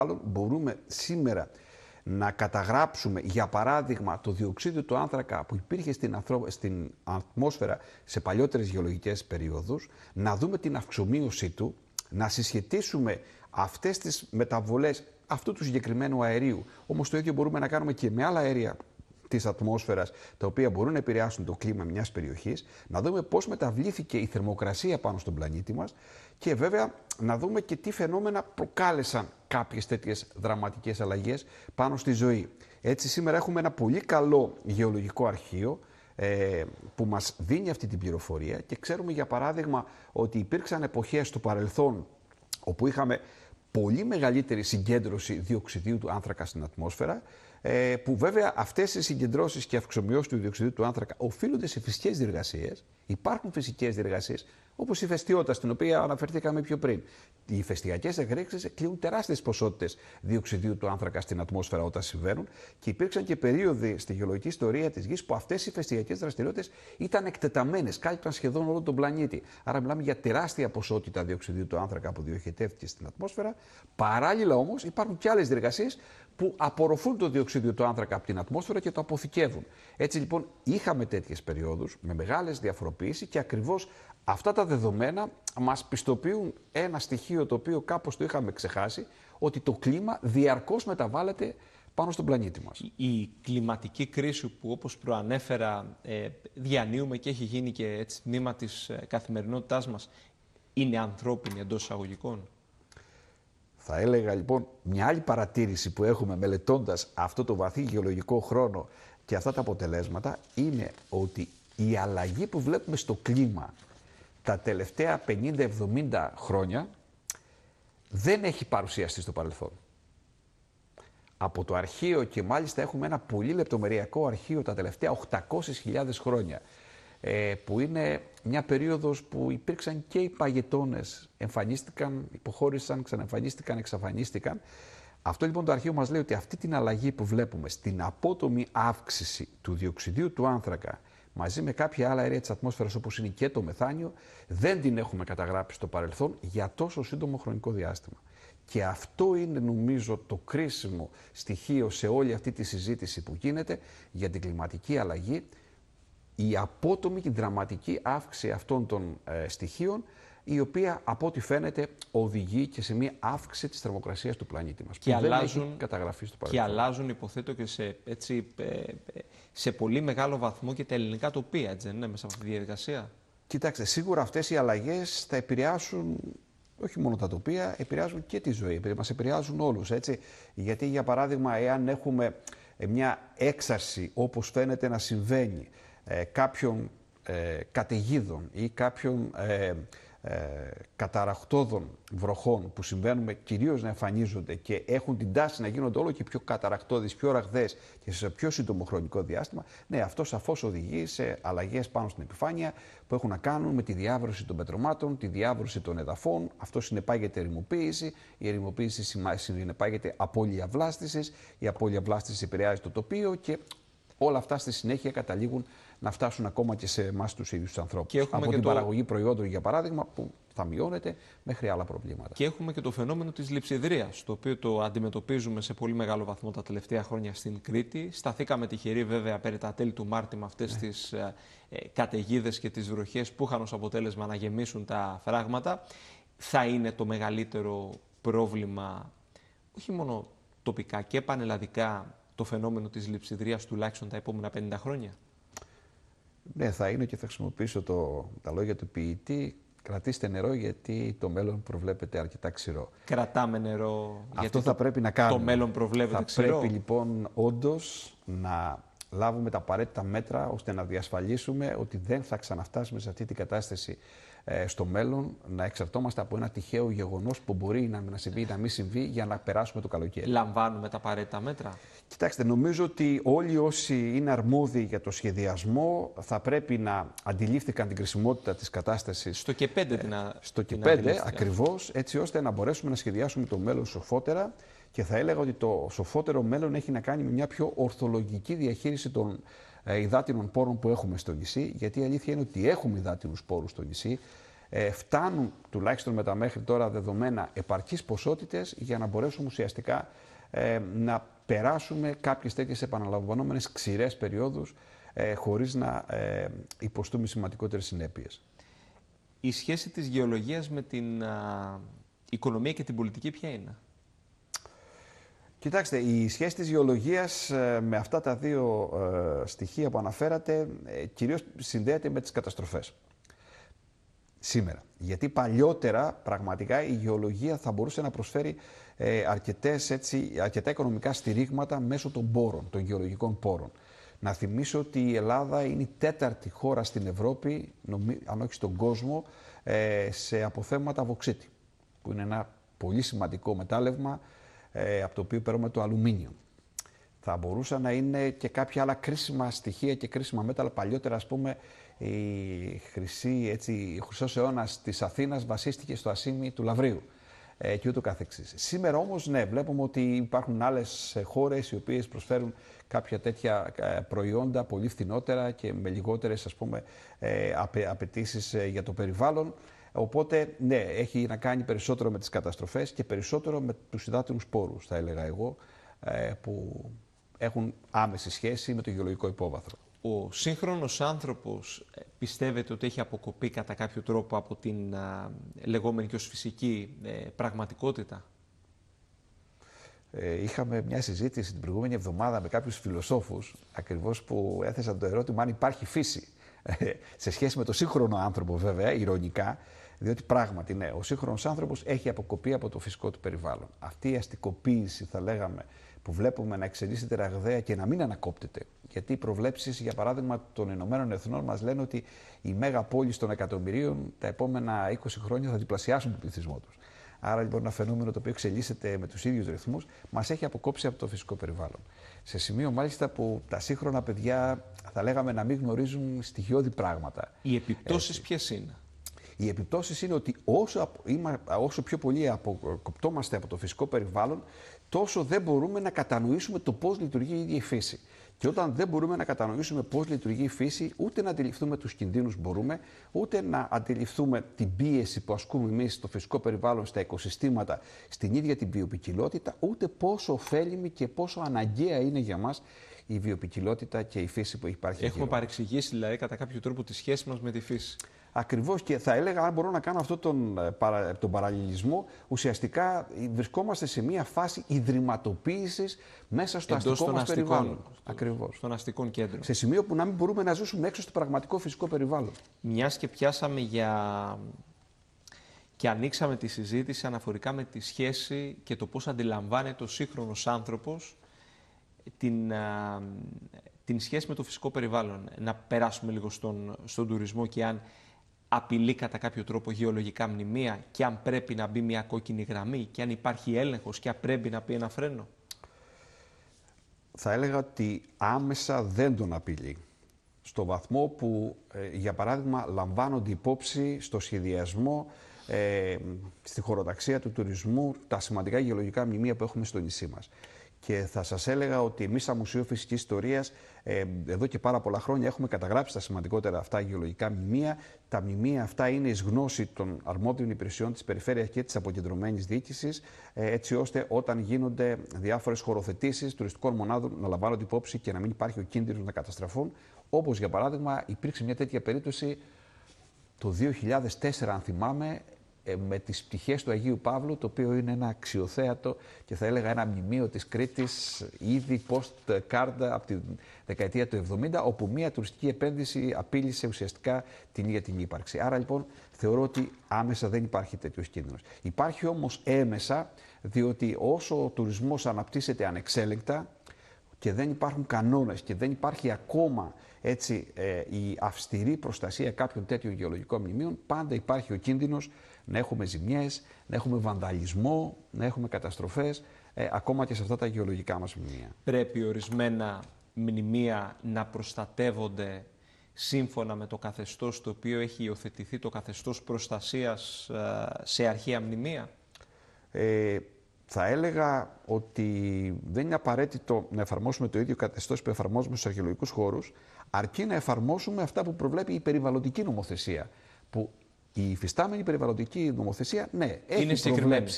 μπορούμε σήμερα να καταγράψουμε, για παράδειγμα, το διοξείδιο του άνθρακα που υπήρχε στην ατμόσφαιρα σε παλιότερες γεωλογικές περιόδους, να δούμε την αυξομοίωσή του, να συσχετίσουμε αυτές τις μεταβολές αυτού του συγκεκριμένου αερίου. Όμως το ίδιο μπορούμε να κάνουμε και με άλλα αέρια της ατμόσφαιρας, τα οποία μπορούν να επηρεάσουν το κλίμα μιας περιοχής, να δούμε πώς μεταβλήθηκε η θερμοκρασία πάνω στον πλανήτη μας και βέβαια να δούμε και τι φαινόμενα προκάλεσαν κάποιες τέτοιες δραματικές αλλαγές πάνω στη ζωή. Έτσι σήμερα έχουμε ένα πολύ καλό γεωλογικό αρχείο που μας δίνει αυτή την πληροφορία και ξέρουμε για παράδειγμα ότι υπήρξαν εποχές στο παρελθόν όπου είχαμε πολύ μεγαλύτερη συγκέντρωση διοξιδίου του άνθρακα στην ατμόσφαιρα, που βέβαια αυτές οι συγκεντρώσεις και αυξομοιώσεις του διοξιδίου του άνθρακα οφείλονται σε φυσικές διεργασίες. Υπάρχουν φυσικές διεργασίες, όπως η ηφαιστειότητα, στην οποία αναφερθήκαμε πιο πριν. Οι ηφαιστειακές εκρήξεις κλείουν τεράστιες ποσότητες διοξιδίου του άνθρακα στην ατμόσφαιρα όταν συμβαίνουν και υπήρξαν και περίοδοι στη γεωλογική ιστορία της Γης που αυτές οι ηφαιστειακές δραστηριότητες ήταν εκτεταμένες, κάλυπταν σχεδόν όλο τον πλανήτη. Άρα μιλάμε για τεράστια ποσότητα διοξιδίου του άνθρακα που διοχετεύτηκε στην ατμόσφαιρα. Παράλληλα όμως υπάρχουν και άλλες διεργασίες που απορροφούν το διοξείδιο του άνθρακα από την ατμόσφαιρα και το αποθηκεύουν. Έτσι λοιπόν είχαμε τέτοιες περιόδους με μεγάλες διαφοροποιήσεις και ακριβώς αυτά τα δεδομένα μας πιστοποιούν ένα στοιχείο το οποίο κάπως το είχαμε ξεχάσει, ότι το κλίμα διαρκώς μεταβάλλεται πάνω στον πλανήτη μας. Η κλιματική κρίση που όπως προανέφερα διανύουμε και έχει γίνει και έτσι τμήμα της καθημερινότητάς μας είναι ανθρώπινη εντός εισαγωγικών? Θα έλεγα λοιπόν μια άλλη παρατήρηση που έχουμε μελετώντας αυτό το βαθύ γεωλογικό χρόνο και αυτά τα αποτελέσματα είναι ότι η αλλαγή που βλέπουμε στο κλίμα τα τελευταία 50-70 χρόνια δεν έχει παρουσιαστεί στο παρελθόν. Από το αρχείο και μάλιστα έχουμε ένα πολύ λεπτομεριακό αρχείο τα τελευταία 800.000 χρόνια που είναι μια περίοδος που υπήρξαν και οι παγετώνες, εμφανίστηκαν, υποχώρησαν, ξαναεμφανίστηκαν, εξαφανίστηκαν. Αυτό λοιπόν το αρχείο μας λέει ότι αυτή την αλλαγή που βλέπουμε στην απότομη αύξηση του διοξιδίου του άνθρακα μαζί με κάποια άλλα αέρια της ατμόσφαιρας όπως είναι και το μεθάνιο δεν την έχουμε καταγράψει στο παρελθόν για τόσο σύντομο χρονικό διάστημα. Και αυτό είναι νομίζω το κρίσιμο στοιχείο σε όλη αυτή τη συζήτηση που γίνεται για την κλιματική αλλαγή, η απότομη και δραματική αύξηση αυτών των στοιχείων, η οποία από ό,τι φαίνεται οδηγεί και σε μια αύξηση της θερμοκρασίας του πλανήτη μας. Και που αλλάζουν, δεν έχει καταγραφεί στο παρελθόν. Και αλλάζουν, υποθέτω, και σε πολύ μεγάλο βαθμό και τα ελληνικά τοπία, έτσι δεν είναι, μέσα από αυτή τη διαδικασία? Κοιτάξτε, σίγουρα αυτές οι αλλαγές θα επηρεάσουν όχι μόνο τα τοπία, επηρεάζουν και τη ζωή. Μας επηρεάζουν όλους, έτσι. Γιατί, για παράδειγμα, εάν έχουμε μια έξαρση, όπως φαίνεται να συμβαίνει, κάποιων καταιγίδων ή κάποιων καταρακτώδων βροχών που συμβαίνουν κυρίως να εμφανίζονται και έχουν την τάση να γίνονται όλο και πιο καταρακτώδεις, πιο ραγδαίες και σε πιο σύντομο χρονικό διάστημα, ναι, αυτό σαφώς οδηγεί σε αλλαγές πάνω στην επιφάνεια που έχουν να κάνουν με τη διάβρωση των πετρωμάτων, τη διάβρωση των εδαφών. Αυτό συνεπάγεται ερημοποίηση. Η ερημοποίηση συνεπάγεται απώλεια βλάστησης. Η απώλεια βλάστησης επηρεάζει το τοπίο και όλα αυτά στη συνέχεια καταλήγουν να φτάσουν ακόμα και σε εμάς τους ίδιους τους ανθρώπους. Από την παραγωγή προϊόντων, για παράδειγμα, που θα μειώνεται, μέχρι άλλα προβλήματα. Και έχουμε και το φαινόμενο της λειψιδρίας, το οποίο το αντιμετωπίζουμε σε πολύ μεγάλο βαθμό τα τελευταία χρόνια στην Κρήτη. Σταθήκαμε τυχεροί βέβαια περί τα τέλη του Μάρτη με αυτές τις καταιγίδες και τις βροχές που είχαν ως αποτέλεσμα να γεμίσουν τα φράγματα. Θα είναι το μεγαλύτερο πρόβλημα, όχι μόνο τοπικά και πανελλαδικά, το φαινόμενο της λειψιδρίας τουλάχιστον τα επόμενα 50 χρόνια? Ναι, θα είναι, και θα χρησιμοποιήσω τα λόγια του ποιητή. Κρατήστε νερό γιατί το μέλλον προβλέπεται αρκετά ξηρό. Κρατάμε νερό γιατί θα πρέπει να κάνουμε. Το μέλλον προβλέπεται ξηρό. Θα πρέπει λοιπόν όντως να λάβουμε τα απαραίτητα μέτρα ώστε να διασφαλίσουμε ότι δεν θα ξαναφτάσουμε σε αυτή την κατάσταση στο μέλλον, να εξαρτώμαστε από ένα τυχαίο γεγονός που μπορεί να συμβεί ή να μην συμβεί για να περάσουμε το καλοκαίρι. Λαμβάνουμε τα απαραίτητα μέτρα? Κοιτάξτε, νομίζω ότι όλοι όσοι είναι αρμόδιοι για το σχεδιασμό θα πρέπει να αντιλήφθηκαν την κρισιμότητα της κατάστασης. Στο και 5 στο και 5 ακριβώς, έτσι ώστε να μπορέσουμε να σχεδιάσουμε το μέλλον σοφότερα. Και θα έλεγα ότι το σοφότερο μέλλον έχει να κάνει με μια πιο ορθολογική διαχείριση των υδάτινων πόρων που έχουμε στο νησί. Γιατί η αλήθεια είναι ότι έχουμε υδάτινους πόρους στο νησί. φτάνουν τουλάχιστον με τα μέχρι τώρα δεδομένα επαρκείς ποσότητες για να μπορέσουμε ουσιαστικά να περάσουμε κάποιες τέτοιες επαναλαμβανόμενες ξηρές περιόδους χωρίς να υποστούμε σημαντικότερες συνέπειες. Η σχέση της γεωλογίας με την οικονομία και την πολιτική ποια είναι? Κοιτάξτε, η σχέση της γεωλογίας με αυτά τα δύο στοιχεία που αναφέρατε κυρίως συνδέεται με τις καταστροφές. Σήμερα. Γιατί παλιότερα πραγματικά η γεωλογία θα μπορούσε να προσφέρει αρκετά οικονομικά στηρίγματα μέσω των πόρων, των γεωλογικών πόρων. Να θυμίσω ότι η Ελλάδα είναι η 4η χώρα στην Ευρώπη, αν όχι στον κόσμο, σε αποθέματα βωξίτη, που είναι ένα πολύ σημαντικό μετάλλευμα από το οποίο παίρνουμε το αλουμίνιο. Θα μπορούσαν να είναι και κάποια άλλα κρίσιμα στοιχεία και κρίσιμα μέταλλα. Παλιότερα, ας πούμε, ο χρυσός αιώνας της Αθήνας βασίστηκε στο ασίμι του Λαυρίου και ούτω καθεξής. Σήμερα όμως, ναι, βλέπουμε ότι υπάρχουν άλλες χώρες οι οποίες προσφέρουν κάποια τέτοια προϊόντα πολύ φθηνότερα και με λιγότερες, ας πούμε, απαιτήσεις για το περιβάλλον. Οπότε, ναι, έχει να κάνει περισσότερο με τις καταστροφές και περισσότερο με τους υδάτινους πόρους, θα έλεγα εγώ, που έχουν άμεση σχέση με το γεωλογικό υπόβαθρο. Ο σύγχρονος άνθρωπος πιστεύετε ότι έχει αποκοπεί κατά κάποιο τρόπο από την λεγόμενη και ως φυσική πραγματικότητα? Είχαμε μια συζήτηση την προηγούμενη εβδομάδα με κάποιους φιλοσόφους, ακριβώς που έθεσαν το ερώτημα αν υπάρχει φύση. Σε σχέση με το σύγχρονο άνθρωπο, βέβαια, ηρωνικά, διότι πράγματι, ναι, ο σύγχρονος άνθρωπος έχει αποκοπεί από το φυσικό του περιβάλλον. Αυτή η αστικοποίηση, θα λέγαμε, που βλέπουμε να εξελίσσεται ραγδαία και να μην ανακόπτεται. Γιατί οι προβλέψεις, για παράδειγμα, των Ηνωμένων Εθνών μας λένε ότι οι μέγαπόλεις των εκατομμυρίων τα επόμενα 20 χρόνια θα διπλασιάσουν τον πληθυσμό τους. Άρα, λοιπόν, ένα φαινόμενο το οποίο εξελίσσεται με τους ίδιους ρυθμούς μας έχει αποκόψει από το φυσικό περιβάλλον. Σε σημείο, μάλιστα, που τα σύγχρονα παιδιά, θα λέγαμε, να μην γνωρίζουν στοιχειώδη πράγματα. Οι επιπτώσεις ποιες είναι? Οι επιπτώσεις είναι ότι όσο πιο πολύ αποκοπτόμαστε από το φυσικό περιβάλλον, τόσο δεν μπορούμε να κατανοήσουμε το πώς λειτουργεί η ίδια η φύση. Και όταν δεν μπορούμε να κατανοήσουμε πώς λειτουργεί η φύση, ούτε να αντιληφθούμε τους κινδύνους μπορούμε, ούτε να αντιληφθούμε την πίεση που ασκούμε εμείς στο φυσικό περιβάλλον, στα οικοσυστήματα, στην ίδια την βιοποικιλότητα, ούτε πόσο ωφέλιμη και πόσο αναγκαία είναι για μας η βιοποικιλότητα και η φύση που υπάρχει. Έχουμε παρεξηγήσει δηλαδή κατά κάποιο τρόπο τη σχέση μας με τη φύση. Ακριβώς, και θα έλεγα, αν μπορώ να κάνω αυτόν τον παραλληλισμό, ουσιαστικά βρισκόμαστε σε μια φάση ιδρυματοποίησης μέσα στο αστικό μας περιβάλλον. Ακριβώς. Στον αστικό κέντρο. Σε σημείο που να μην μπορούμε να ζήσουμε έξω στο πραγματικό φυσικό περιβάλλον. Μιας και πιάσαμε και ανοίξαμε τη συζήτηση αναφορικά με τη σχέση και το πώς αντιλαμβάνεται ο σύγχρονος άνθρωπος την σχέση με το φυσικό περιβάλλον. Να περάσουμε λίγο στον τουρισμό και αν απειλεί κατά κάποιο τρόπο γεωλογικά μνημεία και αν πρέπει να μπει μια κόκκινη γραμμή και αν υπάρχει έλεγχος και αν πρέπει να πει ένα φρένο. Θα έλεγα ότι άμεσα δεν τον απειλεί. Στο βαθμό που, για παράδειγμα, λαμβάνονται υπόψη στο σχεδιασμό, στη χωροταξία του τουρισμού, τα σημαντικά γεωλογικά μνημεία που έχουμε στο νησί μας. Και θα σας έλεγα ότι εμείς, σαν Μουσείο Φυσικής Ιστορίας, εδώ και πάρα πολλά χρόνια έχουμε καταγράψει τα σημαντικότερα αυτά γεωλογικά μνημεία. Τα μνημεία αυτά είναι εις γνώση των αρμόδιων υπηρεσιών της περιφέρειας και της αποκεντρωμένης διοίκησης, έτσι ώστε όταν γίνονται διάφορες χωροθετήσεις τουριστικών μονάδων να λαμβάνονται υπόψη και να μην υπάρχει ο κίνδυνος να καταστραφούν. Όπως, για παράδειγμα, υπήρξε μια τέτοια περίπτωση το 2004, αν θυμάμαι, με τις πτυχές του Αγίου Παύλου, το οποίο είναι ένα αξιοθέατο και θα έλεγα ένα μνημείο της Κρήτης ήδη post-κάρτα από τη δεκαετία του 70, όπου μια τουριστική επένδυση απείλησε ουσιαστικά την ίδια την ύπαρξη. Άρα, λοιπόν, θεωρώ ότι άμεσα δεν υπάρχει τέτοιος κίνδυνος. Υπάρχει όμως έμεσα, διότι όσο ο τουρισμός αναπτύσσεται ανεξέλεγκτα και δεν υπάρχουν κανόνες και δεν υπάρχει ακόμα η αυστηρή προστασία κάποιων τέτοιων γεωλογικών μνημείων, πάντα υπάρχει ο κίνδυνος να έχουμε ζημιές, να έχουμε βανδαλισμό, να έχουμε καταστροφές, ακόμα και σε αυτά τα γεωλογικά μας μνημεία. Πρέπει ορισμένα μνημεία να προστατεύονται σύμφωνα με το καθεστώς το οποίο έχει υιοθετηθεί, το καθεστώς προστασίας σε αρχαία μνημεία? Θα έλεγα ότι δεν είναι απαραίτητο να εφαρμόσουμε το ίδιο καθεστώς που εφαρμόζουμε στους αρχαιολογικούς χώρους, αρκεί να εφαρμόσουμε αυτά που προβλέπει η περιβαλλοντική νομοθεσία, που Η υφιστάμενη περιβαλλοντική νομοθεσία, ναι, έχει συγκεκριμένη.